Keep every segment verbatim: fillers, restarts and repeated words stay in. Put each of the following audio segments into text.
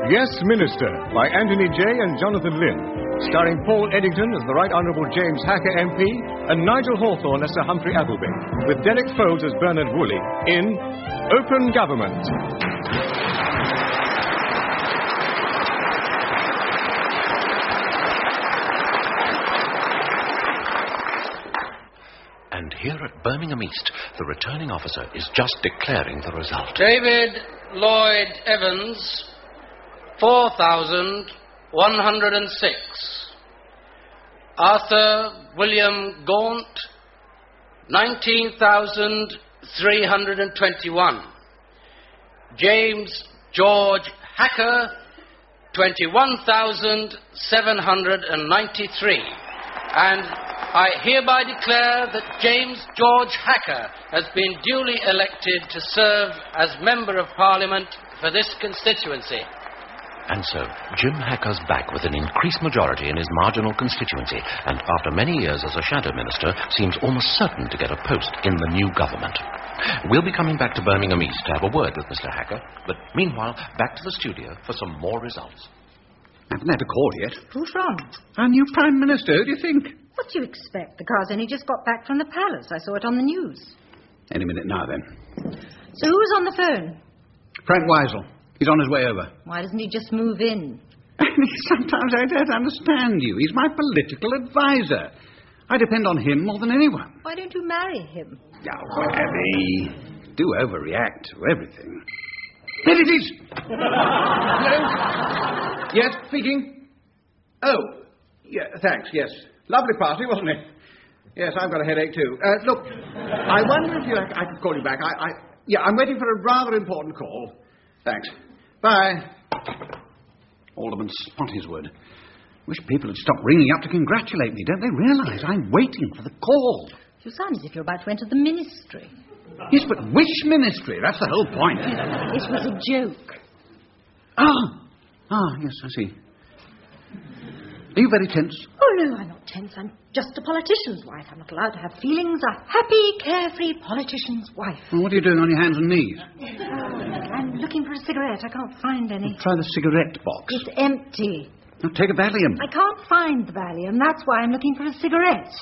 Yes, Minister, by Anthony Jay and Jonathan Lynn, starring Paul Eddington as the Right Honourable James Hacker M P and Nigel Hawthorne as Sir Humphrey Appleby, with Derek Foles as Bernard Woolley in Open Government. And here at Birmingham East, the returning officer is just declaring the result. David Lloyd Evans, four thousand one hundred six. Arthur William Gaunt, nineteen thousand three hundred twenty-one. James George Hacker, twenty-one thousand seven hundred ninety-three. And I hereby declare that James George Hacker has been duly elected to serve as Member of Parliament for this constituency. And so, Jim Hacker's back with an increased majority in his marginal constituency, and after many years as a shadow minister, seems almost certain to get a post in the new government. We'll be coming back to Birmingham East to have a word with Mister Hacker, but meanwhile, back to the studio for some more results. I haven't had a call yet. Who from? Our new Prime Minister, who do you think? What do you expect? The car's only just got back from the palace. I saw it on the news. Any minute now, then. So who's on the phone? Frank Weisel. He's on his way over. Why doesn't he just move in? Sometimes I don't understand you. He's my political advisor. I depend on him more than anyone. Why don't you marry him? Oh, Abby. Do overreact to everything. There it is! Hello? Yes, speaking? Oh, yeah, thanks, yes. Lovely party, wasn't it? Yes, I've got a headache too. Uh, look, I wonder if you, I, I could call you back. I, I, yeah, I'm waiting for a rather important call. Thanks. Bye. Alderman Spottiswoode. Wish people had stopped ringing up to congratulate me. Don't they realise I'm waiting for the call? You sound as if you're about to enter the ministry. Yes, but which ministry? That's the whole point. It was a joke. Ah. Ah, yes, I see. Are you very tense? Oh, no, I'm not tense. I'm just a politician's wife. I'm not allowed to have feelings. A happy, carefree politician's wife. Well, what are you doing on your hands and knees? Oh, I'm looking for a cigarette. I can't find any. Well, try the cigarette box. It's empty. Now, take a Valium. I can't find the Valium. That's why I'm looking for a cigarette.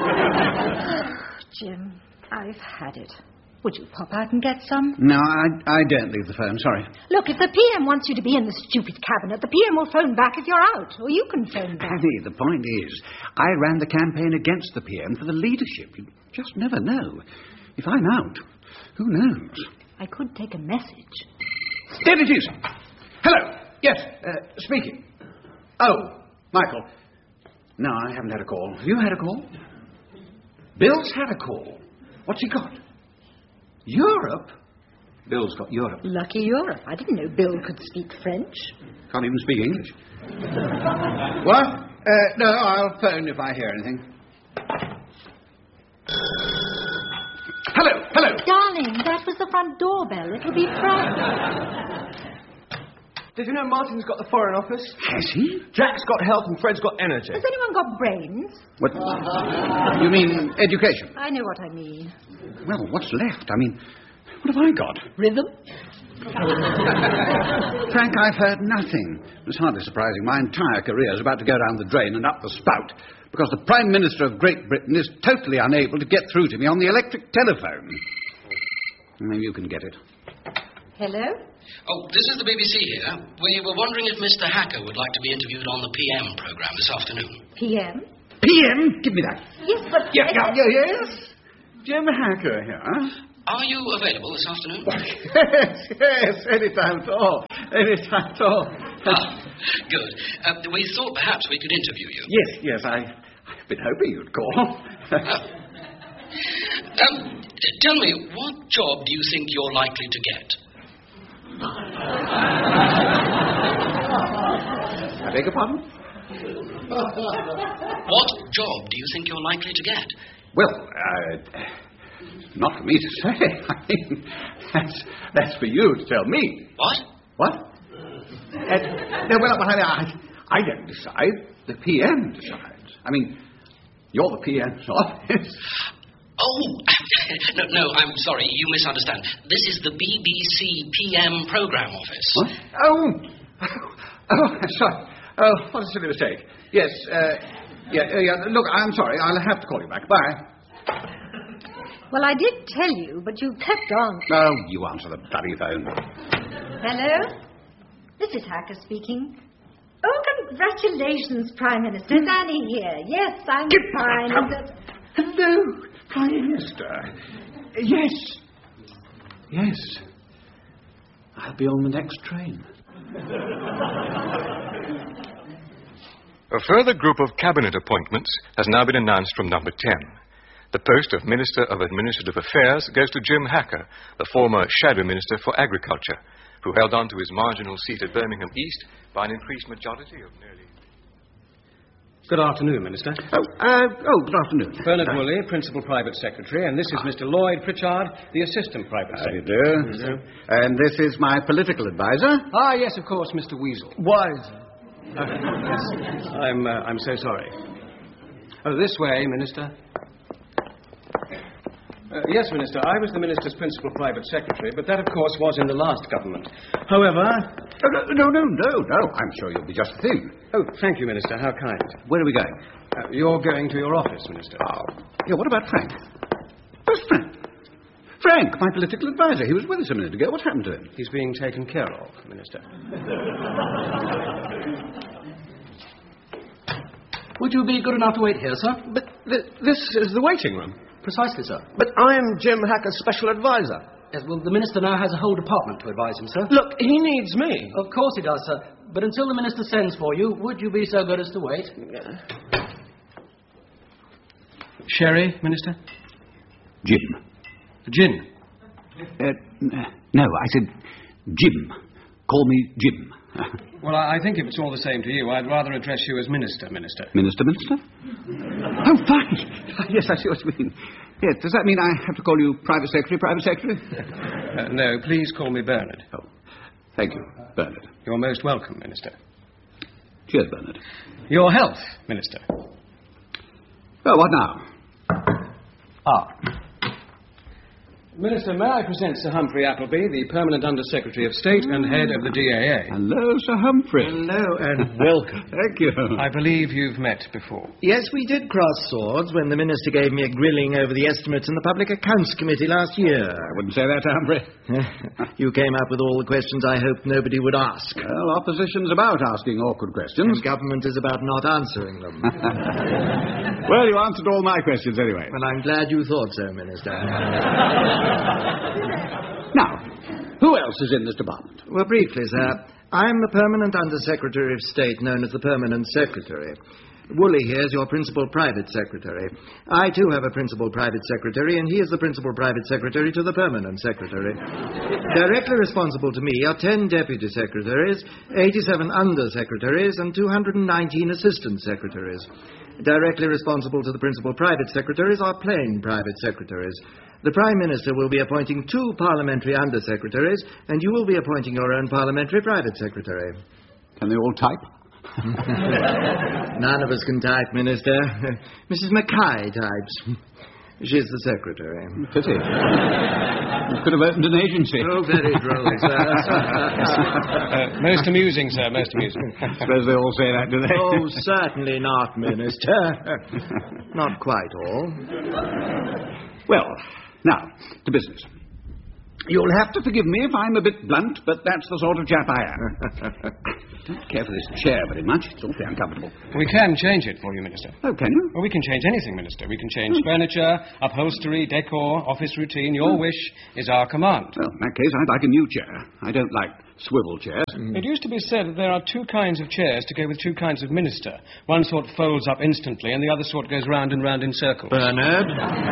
Jim, I've had it. Would you pop out and get some? No, I, I don't leave the phone, sorry. Look, if the P M wants you to be in the stupid cabinet, the P M will phone back if you're out, or you can phone back. Annie, the point is, I ran the campaign against the P M for the leadership. You just never know. If I'm out, who knows? I could take a message. There it is. Hello. Yes, uh, speaking. Oh, Michael. No, I haven't had a call. Have you had a call? Bill's had a call. What's he got? Europe? Bill's got Europe. Lucky Europe. I didn't know Bill could speak French. Can't even speak English. What? Uh, no, I'll phone if I hear anything. Hello, hello. Darling, that was the front doorbell. It'll be Frank. Did you know Martin's got the Foreign Office? Has he? Jack's got health and Fred's got energy. Has anyone got brains? What? You mean education? I know what I mean. Well, what's left? I mean, what have I got? Rhythm? Frank, I've heard nothing. It's hardly surprising. My entire career is about to go down the drain and up the spout because the Prime Minister of Great Britain is totally unable to get through to me on the electric telephone. Maybe you can get it. Hello? Oh, this is the B B C here. We were wondering if Mister Hacker would like to be interviewed on the P M programme this afternoon. P M? P M? Give me that. Yes, but... Yeah, yeah, yeah, yes. Jim Hacker here. Are you available this afternoon? Yes, yes, any time at all. Any time at all. Ah, good. Uh, we thought perhaps we could interview you. Yes, yes, I, I've been hoping you'd call. um, tell me, what job do you think you're likely to get? I beg your pardon? What job do you think you're likely to get? Well, uh, not for me to say. I mean, that's, that's for you to tell me. What? What? Uh, no, well, I, I, I don't decide. The P M decides. I mean, you're the P M's office. Oh, no, no, I'm sorry, you misunderstand. This is the B B C P M programme office. What? Oh, Oh, sorry. Oh, what a silly mistake. Yes, uh, yeah, uh, yeah, look, I'm sorry. I'll have to call you back. Bye. Well, I did tell you, but you kept on. Oh, you answer the bloody phone. Hello? Missus Hacker speaking. Oh, congratulations, Prime Minister. It's Annie here. Yes, I'm fine. And that... Hello, Prime Minister. Yes. Yes. I'll be on the next train. A further group of cabinet appointments has now been announced from number ten. The post of Minister of Administrative Affairs goes to Jim Hacker, the former Shadow Minister for Agriculture, who held on to his marginal seat at Birmingham East by an increased majority of nearly... Good afternoon, Minister. Oh, uh, oh, good afternoon. Bernard Woolley, Principal Private Secretary, and this is Mister Lloyd Pritchard, the Assistant Private How do you Secretary. do? Mm-hmm. And this is my political advisor. Ah, yes, of course, Mister Weasel. Wise. Uh, yes. I'm, uh, I'm so sorry. Oh, this way, Minister. Uh, yes, Minister, I was the Minister's Principal Private Secretary, but that, of course, was in the last government. However... Oh, no, no, no, no. I'm sure you'll be just the thing. Oh, thank you, Minister. How kind. Where are we going? Uh, you're going to your office, Minister. Oh. Yeah, what about Frank? Where's Frank? Frank, my political advisor. He was with us a minute ago. What happened to him? He's being taken care of, Minister. Would you be good enough to wait here, sir? But th- this is the waiting room. Precisely, sir. But I am Jim Hacker's special advisor. Yes, well, the Minister now has a whole department to advise him, sir. Look, he needs me. Of course he does, sir. But until the Minister sends for you, would you be so good as to wait? Sherry, Minister? Jim. Gin. Uh, n- no, I said Jim. Call me Jim. Well, I I think if it's all the same to you, I'd rather address you as Minister, Minister. Minister, Minister? Oh, fine. Yes, I see what you mean. Yes, does that mean I have to call you Private Secretary, Private Secretary? Uh, no, please call me Bernard. Oh, thank you, Bernard. You're most welcome, Minister. Cheers, Bernard. Your health, Minister. Well, what now? Ah. Minister, may I present Sir Humphrey Appleby, the Permanent Under-Secretary of State and head of the D A A. Hello, Sir Humphrey. Hello and welcome. Thank you. I believe you've met before. Yes, we did cross swords when the Minister gave me a grilling over the estimates in the Public Accounts Committee last year. I wouldn't say that, Sir Humphrey. You came up with all the questions I hoped nobody would ask. Well, opposition's about asking awkward questions. And government is about not answering them. Well, you answered all my questions anyway. Well, I'm glad you thought so, Minister. Now, who else is in this department? Well, briefly, sir, I'm the Permanent Under-Secretary of State, known as the Permanent Secretary. Woolley here is your Principal Private Secretary. I, too, have a Principal Private Secretary, and he is the Principal Private Secretary to the Permanent Secretary. Directly responsible to me are ten Deputy Secretaries, eighty-seven Under-Secretaries, and two hundred nineteen Assistant Secretaries. Directly responsible to the Principal Private Secretaries are plain Private Secretaries. The Prime Minister will be appointing two Parliamentary Under-Secretaries, and you will be appointing your own Parliamentary Private Secretary. Can they all type? None of us can type, Minister. Missus Mackay types. She's the Secretary. Pity. You could have opened an agency. Oh, very droll, sir. uh, most amusing, sir, most amusing. I suppose they all say that, do they? Oh, certainly not, Minister. Not quite all. Well, now, to business. You'll have to forgive me if I'm a bit blunt, but that's the sort of chap I am. I don't care for this chair very much. It's awfully uncomfortable. We can change it for you, Minister. Oh, can you? Well, we can change anything, Minister. We can change furniture, upholstery, decor, office routine. Your wish is our command. Well, in that case, I'd like a new chair. I don't like swivel chairs. It used to be said that there are two kinds of chairs to go with two kinds of minister. One sort folds up instantly, and the other sort goes round and round in circles. Bernard?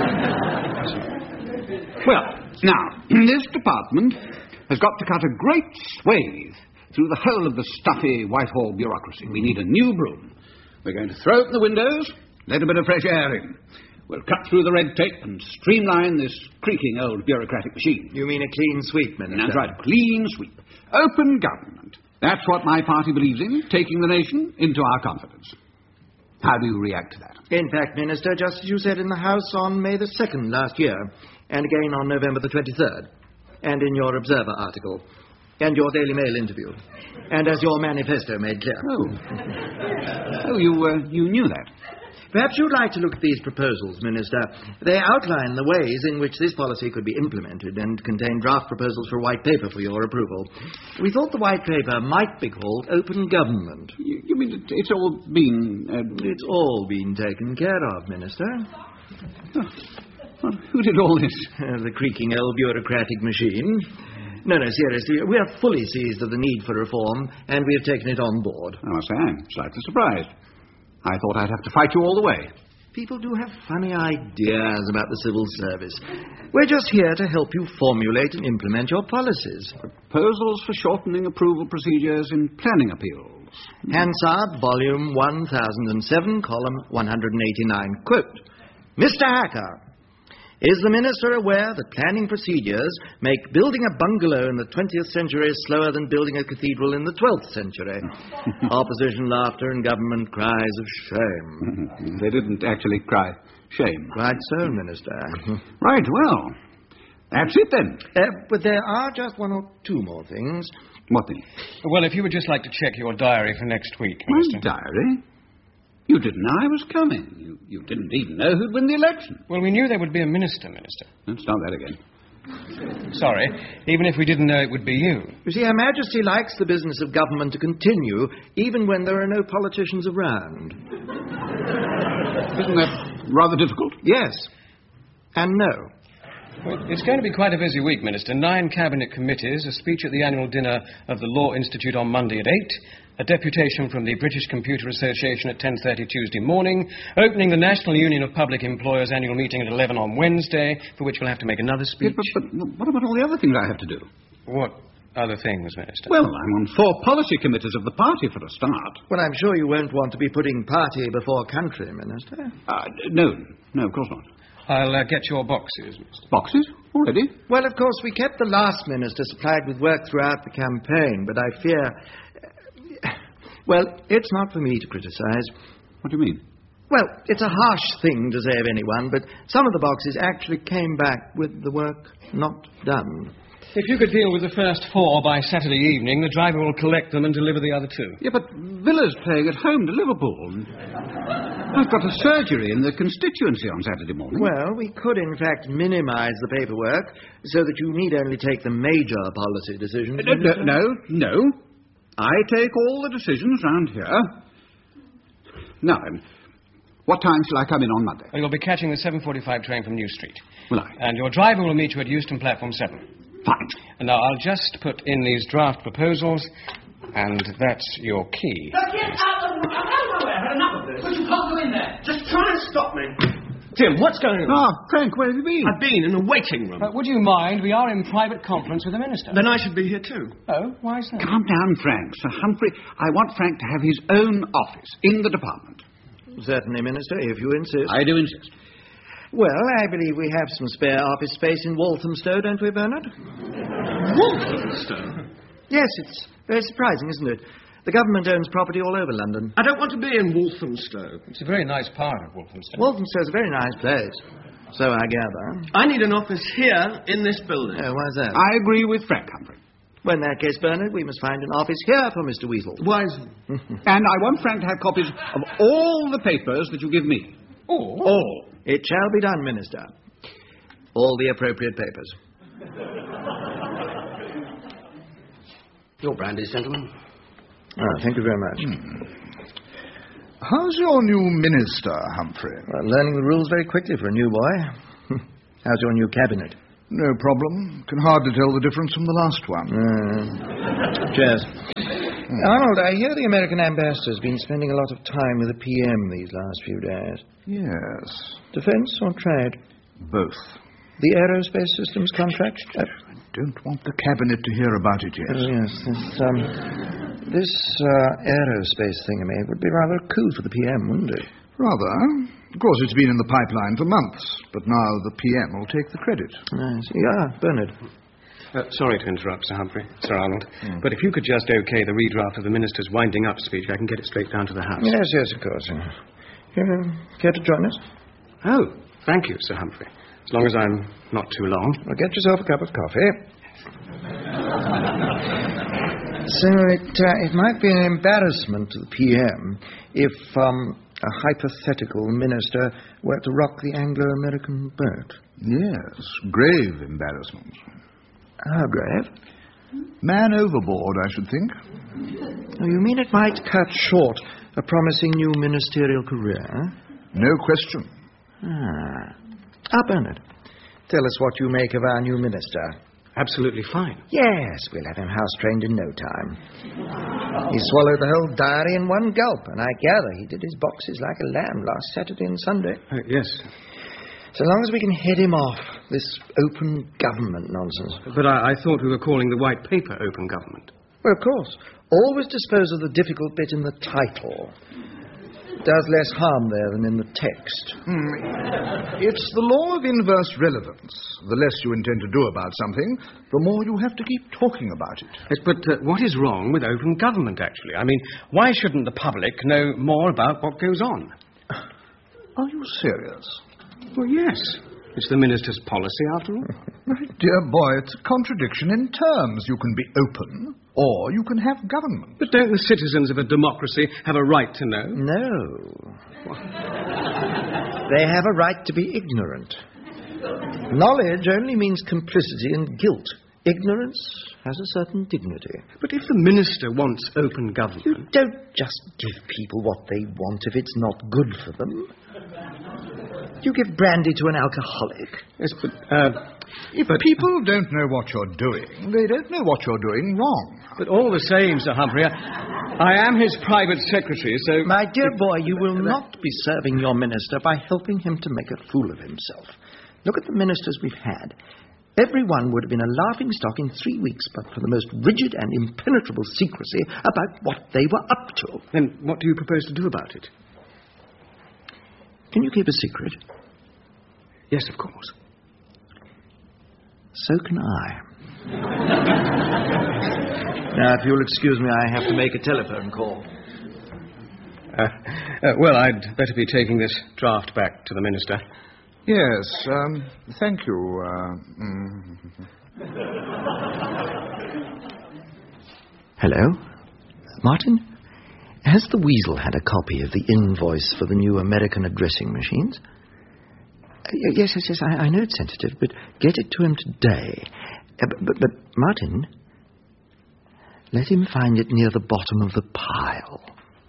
Well, now, this department has got to cut a great swathe through the whole of the stuffy Whitehall bureaucracy. We need a new broom. We're going to throw open the windows, let a bit of fresh air in. We'll cut through the red tape and streamline this creaking old bureaucratic machine. You mean a clean sweep, Minister? That's right, a clean sweep. Open government. That's what my party believes in, taking the nation into our confidence. How do you react to that? In fact, Minister, just as you said in the House on May the second last year, and again on November the twenty-third, and in your Observer article, And your Daily Mail interview. And as your manifesto made clear. Oh. Oh, you, uh, you knew that? Perhaps you'd like to look at these proposals, Minister. They outline the ways in which this policy could be implemented and contain draft proposals for a white paper for your approval. We thought the white paper might be called Open Government. You, you mean it, it's all been... Uh... It's all been taken care of, Minister. Oh. Well, who did all this? Uh, the creaking old bureaucratic machine. No, no, seriously, we are fully seized of the need for reform, and we have taken it on board. I must say, I'm slightly surprised. I thought I'd have to fight you all the way. People do have funny ideas about the civil service. We're just here to help you formulate and implement your policies. Proposals for shortening approval procedures in planning appeals. Hansard, volume one thousand seven, column one hundred eighty-nine. Quote, Mister Hacker, is the Minister aware that planning procedures make building a bungalow in the twentieth century slower than building a cathedral in the twelfth century? Opposition laughter and government cries of shame. They didn't actually cry shame. Quite so, Minister. Right, well, that's it then. Uh, but there are just one or two more things. What thing? Well, if you would just like to check your diary for next week, My Minister. diary? You didn't know I was coming. You, you didn't even know who'd win the election. Well, we knew there would be a minister, Minister. Don't start that again. Sorry, even if we didn't know it would be you. You see, Her Majesty likes the business of government to continue, even when there are no politicians around. Isn't that rather difficult? Yes. And no. Well, it's going to be quite a busy week, Minister. Nine cabinet committees, a speech at the annual dinner of the Law Institute on Monday at eight, a deputation from the British Computer Association at ten thirty Tuesday morning, opening the National Union of Public Employers annual meeting at eleven on Wednesday, for which we'll have to make another speech. Yes, but, but what about all the other things I have to do? What other things, Minister? Well, I'm on four policy committees of the party for a start. Well, I'm sure you won't want to be putting party before country, Minister. Uh, no, no, of course not. I'll uh, get your boxes, Mister Boxes? Already? Well, of course, we kept the last minister supplied with work throughout the campaign, but I fear... Well, it's not for me to criticize. What do you mean? Well, it's a harsh thing to say of anyone, but some of the boxes actually came back with the work not done. If you could deal with the first four by Saturday evening, the driver will collect them and deliver the other two. Yeah, but Villa's playing at home to Liverpool. I've got a surgery in the constituency on Saturday morning. Well, we could, in fact, minimize the paperwork so that you need only take the major policy decisions. No, no, no, no. I take all the decisions round here. Now, then, what time shall I come in on Monday? Well, you'll be catching the seven forty-five train from New Street. Will I? And your driver will meet you at Euston Platform seven. Fine. And now, I'll just put in these draft proposals, and that's your key. Now, get out of the... I'm out of the way. I've had enough of this. But you can't go in there. Just try and stop me. Tim, what's going on? Ah, Frank, where have you been? I've been in the waiting room. Uh, would you mind? We are in private conference with the minister. Then I should be here too. Oh, why is that? Calm down, Frank. Sir Humphrey, I want Frank to have his own office in the department. Certainly, Minister, if you insist. I do insist. Well, I believe we have some spare office space in Walthamstow, don't we, Bernard? Walthamstow? Yes, it's very surprising, isn't it? The government owns property all over London. I don't want to be in Walthamstow. It's a very nice part of Walthamstow. Walthamstow's a very nice place, so I gather. I need an office here in this building. Oh, why's that? I agree with Frank Humphrey. Well, in that case, Bernard, we must find an office here for Mister Weasel. Why is... And I want Frank to have copies of all the papers that you give me. Oh. All. It shall be done, Minister. All the appropriate papers. Your brandy, gentlemen. Ah, thank you very much. Hmm. How's your new minister, Humphrey? Well, learning the rules very quickly for a new boy. How's your new cabinet? No problem. Can hardly tell the difference from the last one. Uh, cheers. Mm. Arnold, I hear the American ambassador's been spending a lot of time with the P M these last few days. Yes. Defense or trade? Both. The aerospace systems contract? Uh, I don't want the cabinet to hear about it yet. Oh, yes. This, um, this uh, aerospace thingamy would be rather a coup for the P M, wouldn't it? Rather. Of course, it's been in the pipeline for months, but now the P M will take the credit. Nice. Yeah, Bernard. Uh, sorry to interrupt, Sir Humphrey, Sir Arnold, mm. but if you could just okay the redraft of the minister's winding up speech, I can get it straight down to the House. Yes, yes, of course. You uh, care to join us? Oh, thank you, Sir Humphrey. As long as I'm not too long. Well, get yourself a cup of coffee. So it, uh, it might be an embarrassment to the P M if um, a hypothetical minister were to rock the Anglo-American boat. Yes, grave embarrassment. How grave? Man overboard, I should think. Oh, you mean it might cut short a promising new ministerial career? No question. Ah. Ah, Bernard, tell us what you make of our new minister. Absolutely fine. Yes, we'll have him house-trained in no time. He swallowed the whole diary in one gulp, and I gather he did his boxes like a lamb last Saturday and Sunday. Uh, yes. So long as we can head him off this open government nonsense. But I, I thought we were calling the white paper open government. Well, of course. Always dispose of the difficult bit in the title. It does less harm there than in the text. Hmm. It's the law of inverse relevance. The less you intend to do about something, the more you have to keep talking about it. Yes, but uh, what is wrong with open government, actually? I mean, why shouldn't the public know more about what goes on? Are you serious? Well, yes. It's the minister's policy, after all. My dear boy, it's a contradiction in terms. You can be open, or you can have government. But don't the citizens of a democracy have a right to know? No. They have a right to be ignorant. Knowledge only means complicity and guilt. Ignorance has a certain dignity. But if the minister wants open government... You don't just give people what they want if it's not good for them. You give brandy to an alcoholic. Yes, but... Uh, if but, people don't know what you're doing, they don't know what you're doing wrong. But all the same, Sir Humphrey, I, I am his private secretary, so... My dear boy, you will not be serving your minister by helping him to make a fool of himself. Look at the ministers we've had. Everyone would have been a laughingstock in three weeks, but for the most rigid and impenetrable secrecy about what they were up to. Then what do you propose to do about it? Can you keep a secret? Yes, of course. So can I. Now, if you'll excuse me, I have to make a telephone call. Uh, uh, well, I'd better be taking this draft back to the minister. Yes, um, thank you. Uh, mm. Hello? Martin? Has the Weasel had a copy of the invoice for the new American addressing machines? Uh, yes, yes, yes, I, I know it's sensitive, but get it to him today. Uh, but, but, but, Martin, let him find it near the bottom of the pile.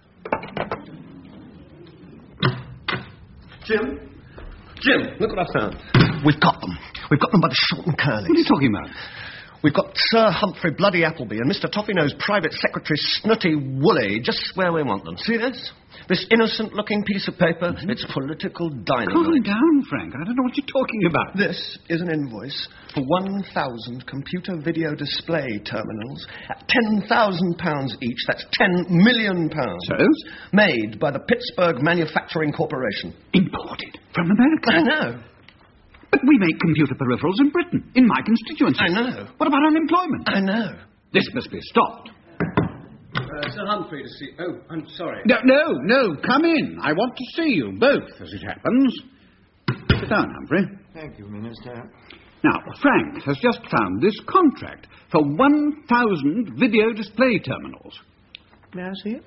Jim? Jim, look what I found. We've got them. We've got them by the short and curly. What are you talking about? We've got Sir Humphrey Bloody Appleby and Mister Toffeenose Private Secretary Snooty Woolley just where we want them. See this? This innocent-looking piece of paper, mm-hmm. It's political dynamite. Calm down, Frank. I don't know what you're talking about. This is an invoice for one thousand computer video display terminals at ten thousand pounds each. That's ten million pounds. So? Made by the Pittsburgh Manufacturing Corporation. Imported from America? I know. But we make computer peripherals in Britain, in my constituency. I know. What about unemployment? I know. This must be stopped. Uh, Sir Humphrey to see... Oh, I'm sorry. No, no, no, come in. I want to see you both, as it happens. Sit down, Humphrey. Thank you, Minister. Now, Frank has just found this contract for one thousand video display terminals. May I see it?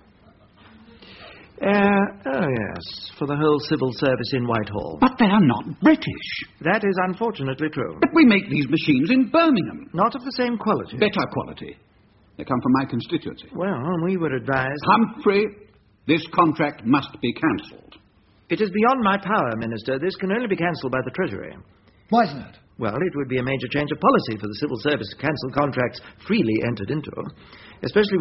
Uh, oh, yes, for the whole civil service in Whitehall. But they are not British. That is unfortunately true. But we make these machines in Birmingham. Not of the same quality. Better quality. They come from my constituency. Well, we were advised... Humphrey, this contract must be cancelled. It is beyond my power, Minister. This can only be cancelled by the Treasury. Why is that? Well, it would be a major change of policy for the civil service to cancel contracts freely entered into, especially